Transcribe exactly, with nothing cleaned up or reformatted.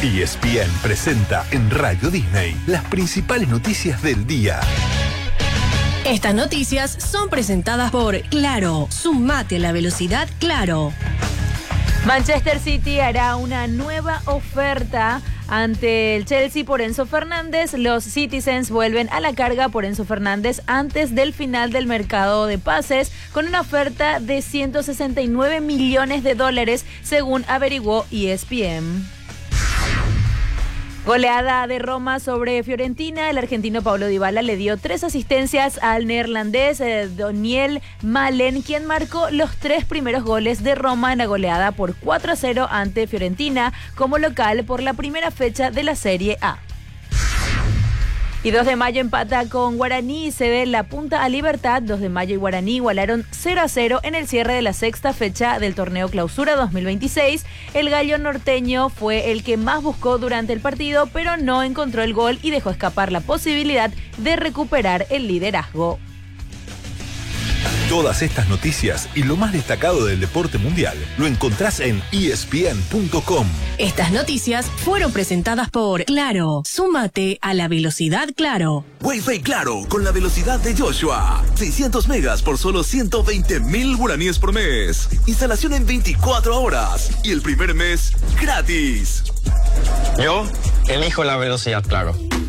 E S P N presenta en Radio Disney las principales noticias del día. Estas noticias son presentadas por Claro. Sumate a la velocidad Claro. Manchester City hará una nueva oferta ante el Chelsea por Enzo Fernández. Los Citizens vuelven a la carga por Enzo Fernández antes del final del mercado de pases con una oferta de ciento sesenta y nueve millones de dólares, según averiguó E S P N. Goleada de Roma sobre Fiorentina. El argentino Paulo Dybala le dio tres asistencias al neerlandés eh, Daniel Malen, quien marcó los tres primeros goles de Roma en la goleada por cuatro a cero ante Fiorentina como local por la primera fecha de la Serie A. Y dos de mayo empata con Guaraní y cede la punta a Libertad. dos de mayo y Guaraní igualaron cero a cero en el cierre de la sexta fecha del torneo Clausura dos mil veintiséis. El gallo norteño fue el que más buscó durante el partido, pero no encontró el gol y dejó escapar la posibilidad de recuperar el liderazgo. Todas estas noticias y lo más destacado del deporte mundial lo encontrás en E S P N punto com. Estas noticias fueron presentadas por Claro. Súmate a la velocidad Claro. Wi-Fi Claro con la velocidad de Joshua. seiscientos megas por solo ciento veinte mil guaraníes por mes. Instalación en veinticuatro horas. Y el primer mes gratis. Yo elijo la velocidad Claro.